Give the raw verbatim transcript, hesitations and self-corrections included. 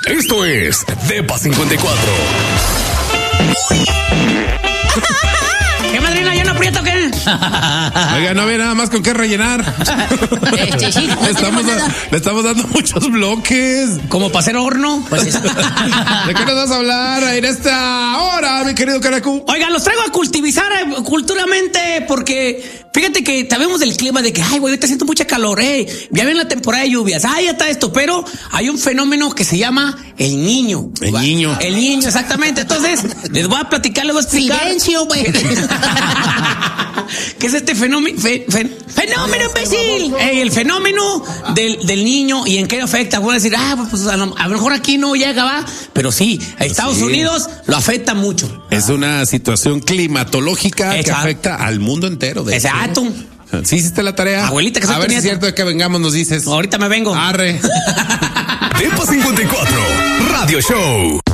Esto es Depa cincuenta y cuatro. ¿Qué madrina? ¿Ya no aprieto qué? Oiga, no había nada más con qué rellenar. Este, sí, no le, estamos da, le estamos dando muchos bloques. Como para hacer horno. Pues es... ¿De qué nos vas a hablar en esta hora, mi querido Caracú? Oigan, los traigo a cultivizar eh, culturalmente porque fíjate que sabemos del clima de que, ay, güey, ahorita siento mucha calor, eh. Ya viene la temporada de lluvias, ay, ya está esto, pero hay un fenómeno que se llama el niño. El ¿va? niño. El niño, exactamente. Entonces, les voy a platicar, les voy a explicar. Silencio, güey. ¿Qué es este fenómeno? Fe, fe, ¡Fenómeno, imbécil! Hey, el fenómeno del, del niño y en qué afecta. Voy a decir, ah, pues a lo, a lo mejor aquí no llega, va. Pero sí, a Estados sí. Unidos lo afecta mucho. Es una situación climatológica Exacto. que afecta al mundo entero. De Exacto. hecho. ¿Sí hiciste la tarea? Abuelita, que a ver si es nieto. cierto de que vengamos, nos dices. Ahorita me vengo. Arre. Depa cincuenta y cuatro Radio Show.